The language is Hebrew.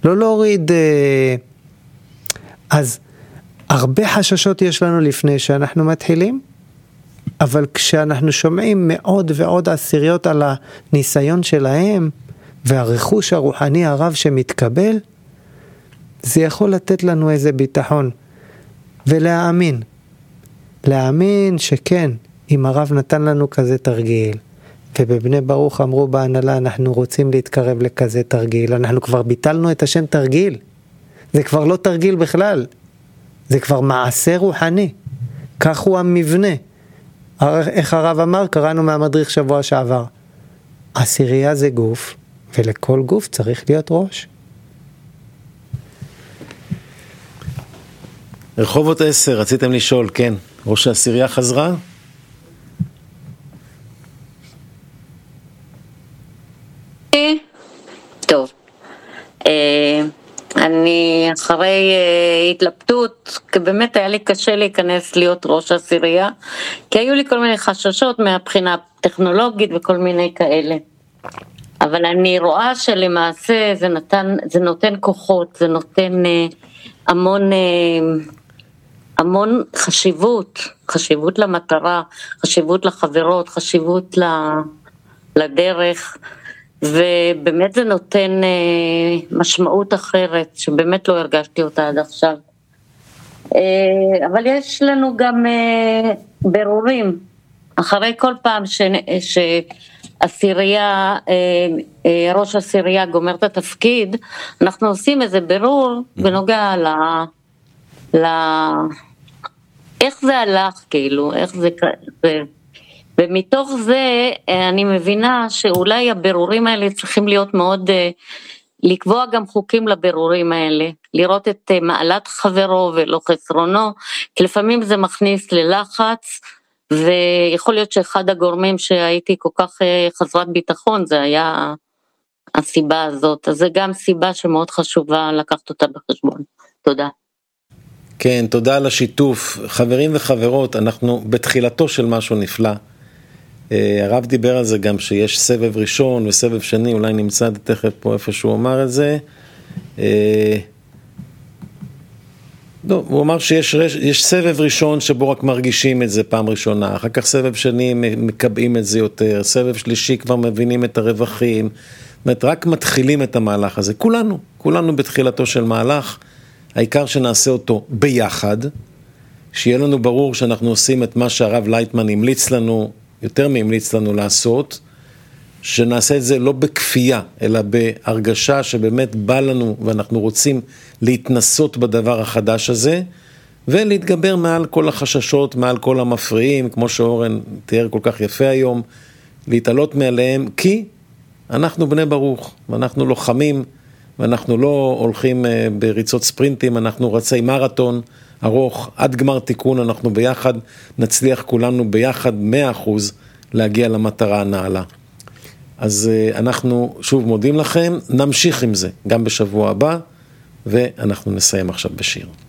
לא להוריד, אז הרבה חששות יש לנו לפני שאנחנו מתחילים, אבל כשאנחנו שומעים מאוד ועוד עשיריות על הניסיון שלהם, והרכוש הרוחני הרב שמתקבל, זה יכול לתת לנו איזה ביטחון, ולהאמין. להאמין שכן, אם הרב נתן לנו כזה תרגיל, ובבני ברוך אמרו בהנהלה, אנחנו רוצים להתקרב לכזה תרגיל, אנחנו כבר ביטלנו את השם תרגיל, זה כבר לא תרגיל בכלל, זה כבר מעשה רוחני, כך הוא המבנה. איך הרב אמר, קראנו מהמדריך שבוע שעבר, עשירייה זה גוף, ולכל גוף צריך להיות ראש. רחובות 10, רציתם לשאול, כן, ראש העשירייה חזרה? טוב, אני אחרי התלבטות, כי באמת היה לי קשה להיכנס להיות ראש העשירייה, כי היו לי כל מיני חששות מהבחינה הטכנולוגית וכל מיני כאלה. אבל אני רואה שלמעשה זה נותן כוחות, זה נותן המון חשיבות למטרה, חשיבות לחברות, חשיבות לדרך, ובאמת זה נותן משמעות אחרת, שבאמת לא הרגשתי אותה עד עכשיו. אבל יש לנו גם ברורים, אחרי כל פעם שעשירייה, ראש עשירייה גומר את התפקיד, אנחנו עושים איזה ברור בנוגע איך זה הלך, כאילו, איך זה, ומתוך זה אני מבינה שאולי הבירורים האלה צריכים להיות מאוד, לקבוע גם חוקים לבירורים האלה, לראות את מעלת חברו ולא חסרונו, כי לפעמים זה מכניס ללחץ, ויכול להיות שאחד הגורמים שהייתי כל כך חסרת ביטחון, זה היה הסיבה הזאת, אז זה גם סיבה שמאוד חשובה לקחת אותה בחשבון. תודה. כן, תודה על השיתוף. חברים וחברות, אנחנו בתחילתו של משהו נפלא. הרב דיבר על זה גם שיש סבב ראשון וסבב שני, אולי נמצא תכף פה איפה שהוא אמר את זה. לא, הוא אמר שיש סבב ראשון שבו רק מרגישים את זה פעם ראשונה, אחר כך סבב שני מקבעים את זה יותר, סבב שלישי כבר מבינים את הרווחים, זאת אומרת, רק מתחילים את המהלך הזה. כולנו בתחילתו של מהלך, העיקר שנעשה אותו ביחד, שיהיה לנו ברור שאנחנו עושים את מה שהרב לייטמן המליץ לנו, יותר מהמליץ לנו לעשות, שנעשה את זה לא בכפייה, אלא בהרגשה שבאמת בא לנו ואנחנו רוצים להתנסות בדבר החדש הזה, ולהתגבר מעל כל החששות, מעל כל המפריעים, כמו שאורן תיאר כל כך יפה היום, להתעלות מעליהם, כי אנחנו בני ברוך, ואנחנו לוחמים, ואנחנו לא הולכים בריצות ספרינטים, אנחנו רצי מרתון ארוך, עד גמר תיקון, אנחנו ביחד נצליח כולנו ביחד 100% להגיע למטרה הנעלה. אז אנחנו שוב מודים לכם, נמשיך עם זה גם בשבוע הבא, ואנחנו נסיים עכשיו בשיר.